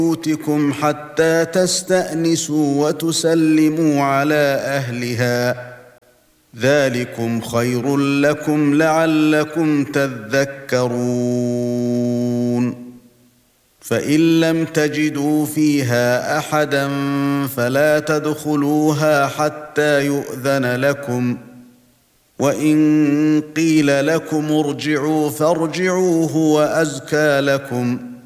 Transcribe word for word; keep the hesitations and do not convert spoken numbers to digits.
بيوتكم حتى تستأنسوا وتسلموا على أهلها ذلكم خير لكم لعلكم تذكرون فإن لم تجدوا فيها أحدا فلا تدخلوها حتى يؤذن لكم وإن قيل لكم ارجعوا فارجعوا هو أزكى لكم